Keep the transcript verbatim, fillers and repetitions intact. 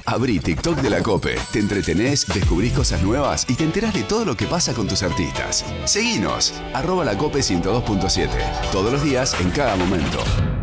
Abrí TikTok de la COPE. Te entretenés, descubrís cosas nuevas y te enterás de todo lo que pasa con tus artistas. Seguinos, arroba la COPE ciento dos punto siete. Todos los días, en cada momento.